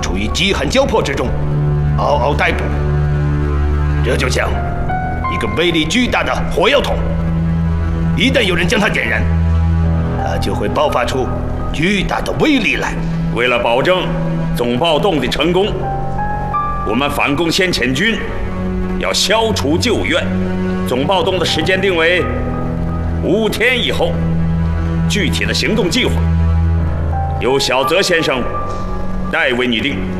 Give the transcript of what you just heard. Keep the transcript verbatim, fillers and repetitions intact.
处于饥寒交迫之中，嗷嗷待哺。这就像一个威力巨大的火药桶，一旦有人将它点燃，它就会爆发出巨大的威力来。 为了保证总暴动的成功，我们反攻先遣军要消除旧怨。总暴动的时间定为五天以后，具体的行动计划由小泽先生代为拟定。